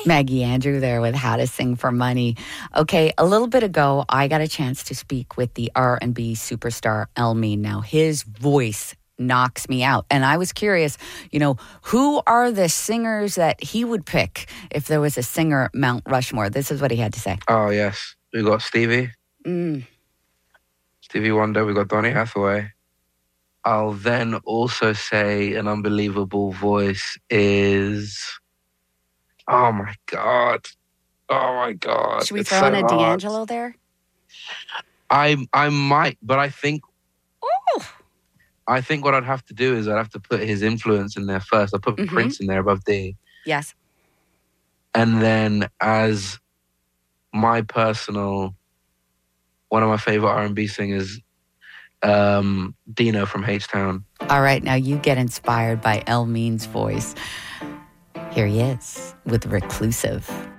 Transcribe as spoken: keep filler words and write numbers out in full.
Maggie Andrew there with How to Sing for Money. Okay, a little bit ago, I got a chance to speak with the R and B superstar Elmine. Now, his voice knocks me out. And I was curious, you know, who are the singers that he would pick if there was a singer Mount Rushmore? This is what he had to say. Oh, yes. We got Stevie. Mm. Stevie Wonder. We got Donny Hathaway. I'll then also say an unbelievable voice is... Oh, my God. Oh, my God. Should we It's throw so in a hard. D'Angelo there? I I might, but I think... Oh. I think what I'd have to do is I'd have to put his influence in there first. I'll put mm-hmm. Prince in there above D. Yes. And then as my personal... One of my favorite R and B singers, um, Dino from H-Town. All right, now you get inspired by Elmine's voice. Here he is with Reclusive.